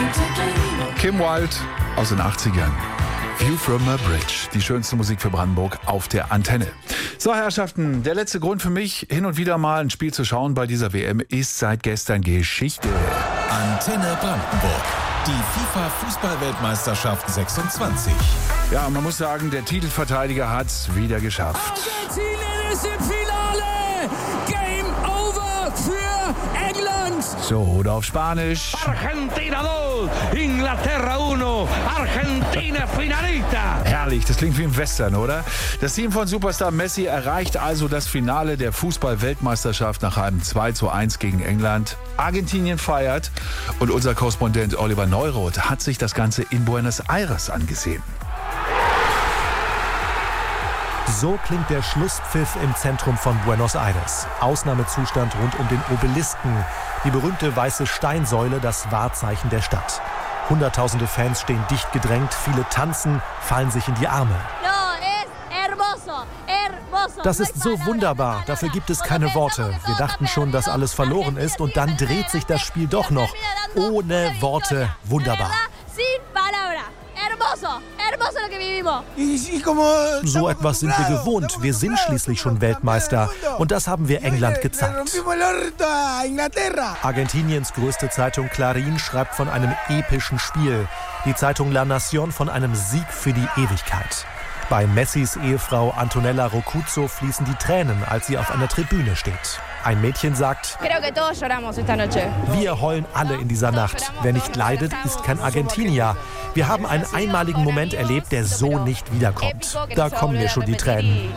Kim Wilde aus den 80ern. View from a Bridge. Die schönste Musik für Brandenburg auf der Antenne. So, Herrschaften, der letzte Grund für mich, hin und wieder mal ein Spiel zu schauen bei dieser WM, ist seit gestern Geschichte. Antenne Brandenburg. Die FIFA-Fußball-Weltmeisterschaft 26. Ja, man muss sagen, der Titelverteidiger hat's wieder geschafft. Argentinien ist im Finale! Game over für England! So, oder auf Spanisch. Argentina 2, Inglaterra 1, Argentina finalista. Herrlich, das klingt wie ein Western, oder? Das Team von Superstar Messi erreicht also das Finale der Fußball-Weltmeisterschaft nach einem 2:1 gegen England. Argentinien feiert und unser Korrespondent Oliver Neuroth hat sich das Ganze in Buenos Aires angesehen. So klingt der Schlusspfiff im Zentrum von Buenos Aires. Ausnahmezustand rund um den Obelisken, die berühmte weiße Steinsäule, das Wahrzeichen der Stadt. Hunderttausende Fans stehen dicht gedrängt, viele tanzen, fallen sich in die Arme. Das ist so wunderbar, dafür gibt es keine Worte. Wir dachten schon, dass alles verloren ist und dann dreht sich das Spiel doch noch. Ohne Worte, wunderbar. So etwas sind wir gewohnt. Wir sind schließlich schon Weltmeister. Und das haben wir England gezeigt. Argentiniens größte Zeitung Clarín schreibt von einem epischen Spiel. Die Zeitung La Nación von einem Sieg für die Ewigkeit. Bei Messis Ehefrau Antonella Roccuzzo fließen die Tränen, als sie auf einer Tribüne steht. Ein Mädchen sagt: Wir heulen alle in dieser Nacht. Wer nicht leidet, ist kein Argentinier. Wir haben einen einmaligen Moment erlebt, der so nicht wiederkommt. Da kommen mir schon die Tränen.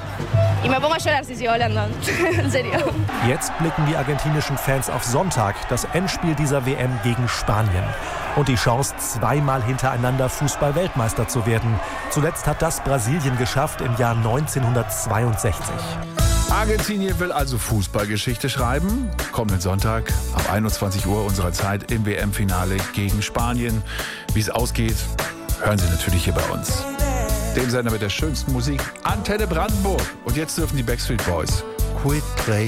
Jetzt blicken die argentinischen Fans auf Sonntag, das Endspiel dieser WM gegen Spanien. Und die Chance, zweimal hintereinander Fußball-Weltmeister zu werden. Zuletzt hat das Brasilien geschafft im Jahr 1962. Argentinien will also Fußballgeschichte schreiben. Kommenden Sonntag ab 21 Uhr unserer Zeit im WM-Finale gegen Spanien. Wie es ausgeht, hören Sie natürlich hier bei uns. Dem Sender mit der schönsten Musik, Antenne Brandenburg. Und jetzt dürfen die Backstreet Boys Quit Play